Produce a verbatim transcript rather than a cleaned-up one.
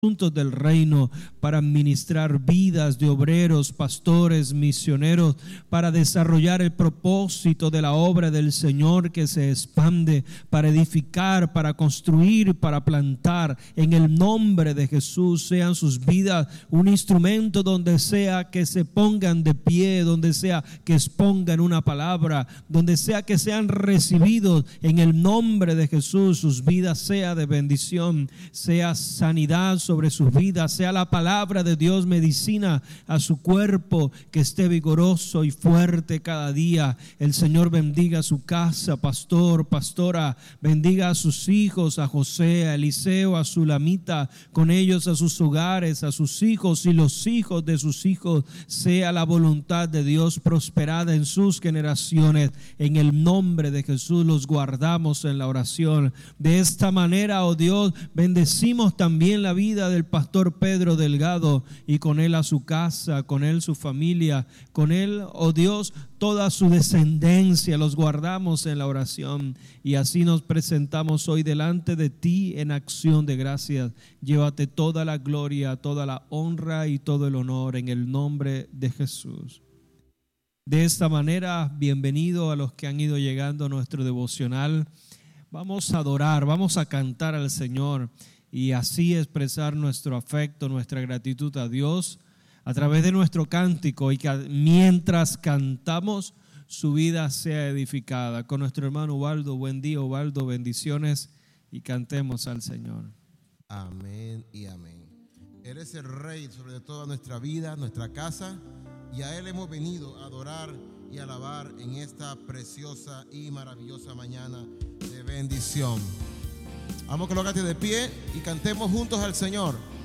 asuntos del reino, para administrar vidas de obreros, pastores, misioneros, para desarrollar el propósito de la obra del Señor que se expande, para edificar, para construir, para plantar. En el nombre de Jesús, sean sus vidas un instrumento donde sea que se pongan de pie, donde sea que expongan una palabra, donde sea que sean recibidos en el nombre de Jesús. Sus vidas sea de bendición, sea sanidad sobre sus vidas, sea la palabra de Dios medicina a su cuerpo, que esté vigoroso y fuerte cada día. El Señor bendiga a su casa, pastor, pastora, bendiga a sus hijos, a José, a Eliseo, a Sulamita, con ellos a sus hogares, a sus hijos y los hijos de sus hijos. Sea la voluntad de Dios prosperada en sus generaciones. En el nombre de Jesús los guardamos en la oración. De esta manera, oh Dios, bendecimos también la vida del pastor Pedro Delgado y con él a su casa, con él su familia, con él, oh Dios, toda su descendencia. Los guardamos en la oración y así nos presentamos hoy delante de ti en acción de gracias. Llévate toda la gloria, toda la honra y todo el honor en el nombre de Jesús. De esta manera, bienvenido a los que han ido llegando a nuestro devocional. Vamos a adorar, vamos a cantar al Señor y así expresar nuestro afecto, nuestra gratitud a Dios a través de nuestro cántico, y que mientras cantamos su vida sea edificada. Con nuestro hermano Ubaldo. Buen día, Ubaldo, bendiciones, y cantemos al Señor. Amén y amén. Él es el Rey sobre toda nuestra vida, nuestra casa, y a Él hemos venido a adorar y alabar en esta preciosa y maravillosa mañana de bendición. Vamos, colócate de pie y cantemos juntos al Señor.